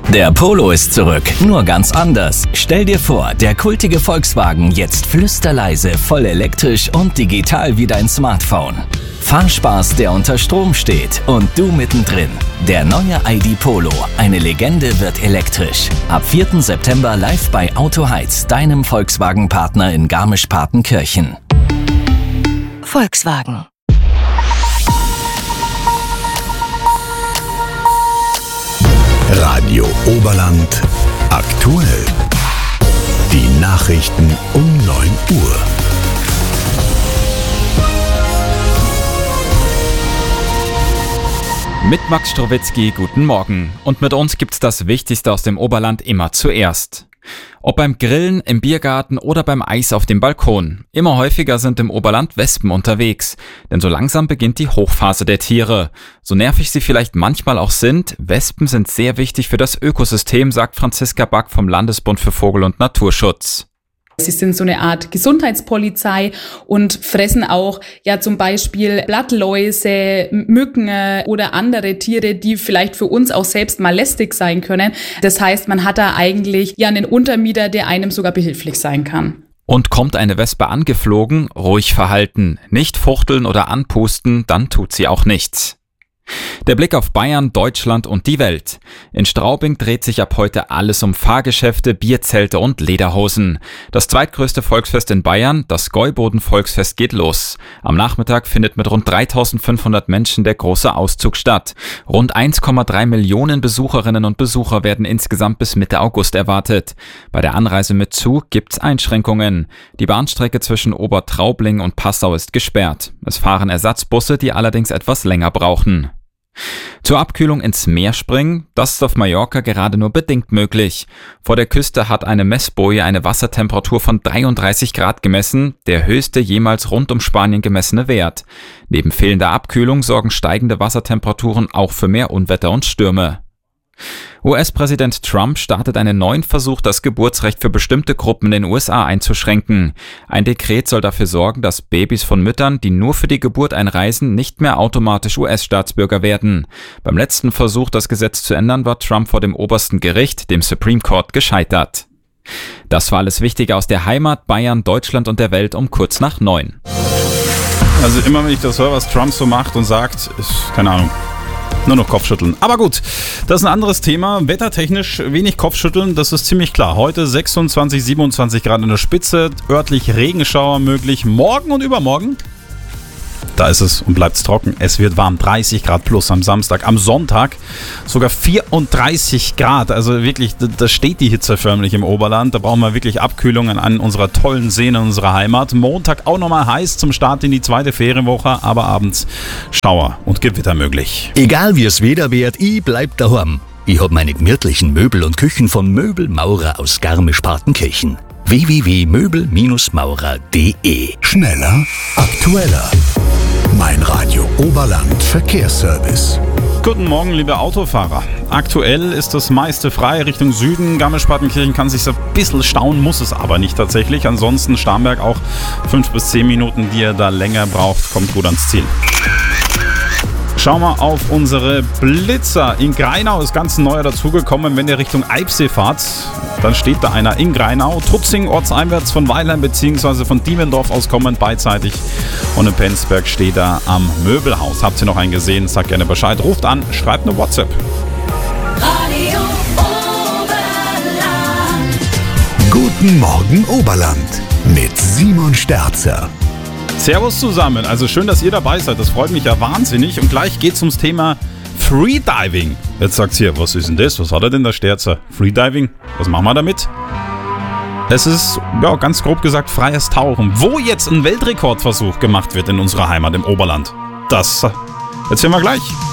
Der Polo ist zurück, nur ganz anders. Stell dir vor, der kultige Volkswagen jetzt flüsterleise, voll elektrisch und digital wie dein Smartphone. Fahrspaß, der unter Strom steht und du mittendrin. Der neue ID Polo, eine Legende, wird elektrisch. Ab 4. September live bei Autoheiz, deinem Volkswagen-Partner in Garmisch-Partenkirchen. Volkswagen. Radio Oberland aktuell. Die Nachrichten um 9 Uhr. Mit Max Strowitzki, guten Morgen. Und mit uns gibt's das Wichtigste aus dem Oberland immer zuerst. Ob beim Grillen, im Biergarten oder beim Eis auf dem Balkon. Immer häufiger sind im Oberland Wespen unterwegs. Denn so langsam beginnt die Hochphase der Tiere. So nervig sie vielleicht manchmal auch sind, Wespen sind sehr wichtig für das Ökosystem, sagt Franziska Back vom Landesbund für Vogel- und Naturschutz. Sie sind so eine Art Gesundheitspolizei und fressen auch zum Beispiel Blattläuse, Mücken oder andere Tiere, die vielleicht für uns auch selbst mal lästig sein können. Das heißt, man hat da eigentlich einen Untermieter, der einem sogar behilflich sein kann. Und kommt eine Wespe angeflogen, ruhig verhalten, nicht fuchteln oder anpusten, dann tut sie auch nichts. Der Blick auf Bayern, Deutschland und die Welt. In Straubing dreht sich ab heute alles um Fahrgeschäfte, Bierzelte und Lederhosen. Das zweitgrößte Volksfest in Bayern, das Gäuboden-Volksfest, geht los. Am Nachmittag findet mit rund 3.500 Menschen der große Auszug statt. Rund 1,3 Millionen Besucherinnen und Besucher werden insgesamt bis Mitte August erwartet. Bei der Anreise mit Zug gibt's Einschränkungen. Die Bahnstrecke zwischen Obertraubling und Passau ist gesperrt. Es fahren Ersatzbusse, die allerdings etwas länger brauchen. Zur Abkühlung ins Meer springen, das ist auf Mallorca gerade nur bedingt möglich. Vor der Küste hat eine Messboje eine Wassertemperatur von 33 Grad gemessen, der höchste jemals rund um Spanien gemessene Wert. Neben fehlender Abkühlung sorgen steigende Wassertemperaturen auch für mehr Unwetter und Stürme. US-Präsident Trump startet einen neuen Versuch, das Geburtsrecht für bestimmte Gruppen in den USA einzuschränken. Ein Dekret soll dafür sorgen, dass Babys von Müttern, die nur für die Geburt einreisen, nicht mehr automatisch US-Staatsbürger werden. Beim letzten Versuch, das Gesetz zu ändern, war Trump vor dem obersten Gericht, dem Supreme Court, gescheitert. Das war alles Wichtige aus der Heimat, Bayern, Deutschland und der Welt um kurz nach 9. Also immer wenn ich das höre, was Trump so macht und sagt, ist keine Ahnung. Nur noch Kopfschütteln. Aber gut, das ist ein anderes Thema. Wettertechnisch wenig Kopfschütteln, das ist ziemlich klar. Heute 26, 27 Grad in der Spitze, örtlich Regenschauer möglich. Morgen und übermorgen, da ist es und bleibt es trocken. Es wird warm, 30 Grad plus am Samstag. Am Sonntag sogar 34 Grad. Also wirklich, da steht die Hitze förmlich im Oberland. Da brauchen wir wirklich Abkühlungen an unserer tollen Seen in unserer Heimat. Montag auch nochmal heiß zum Start in die zweite Ferienwoche, aber abends Schauer und Gewitter möglich. Egal wie es Wetter wird, ich bleib daheim. Ich hab meine gemütlichen Möbel und Küchen von Möbelmaurer aus Garmisch-Partenkirchen. www.möbelmaurer.de. Schneller, aktueller. Mein Radio Oberland Verkehrsservice. Guten Morgen, liebe Autofahrer. Aktuell ist das meiste frei Richtung Süden. Garmisch-Partenkirchen kann sich so ein bisschen stauen, muss es aber nicht tatsächlich. Ansonsten Starnberg auch 5 bis 10 Minuten, die ihr da länger braucht, kommt gut ans Ziel. Schauen wir auf unsere Blitzer. In Greinau ist ganz neuer dazugekommen. Wenn ihr Richtung Eibsee fahrt, dann steht da einer in Greinau. Tutzing ortseinwärts von Weilheim bzw. von Diemendorf aus kommend beidseitig. Und in Penzberg steht er am Möbelhaus. Habt ihr noch einen gesehen? Sagt gerne Bescheid. Ruft an, schreibt eine WhatsApp. Radio Oberland. Guten Morgen Oberland mit Simon Sterzer. Servus zusammen, also schön, dass ihr dabei seid, das freut mich ja wahnsinnig und gleich geht's ums Thema Freediving. Jetzt sagt's ihr, was ist denn das, was hat er denn der Sterzer? Freediving, was machen wir damit? Es ist, ganz grob gesagt, freies Tauchen, wo jetzt ein Weltrekordversuch gemacht wird in unserer Heimat im Oberland. Das erzählen wir gleich.